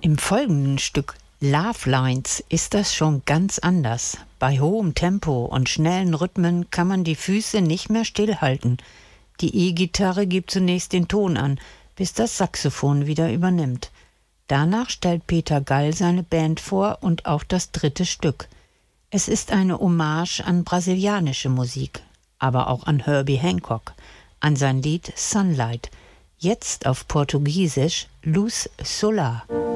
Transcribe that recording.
Im folgenden Stück Love Lines ist das schon ganz anders. Bei hohem Tempo und schnellen Rhythmen kann man die Füße nicht mehr stillhalten. Die E-Gitarre gibt zunächst den Ton an, bis das Saxophon wieder übernimmt. Danach stellt Peter Gall seine Band vor und auch das dritte Stück. Es ist eine Hommage an brasilianische Musik, aber auch an Herbie Hancock, an sein Lied Sunlight, jetzt auf Portugiesisch Luz Solar.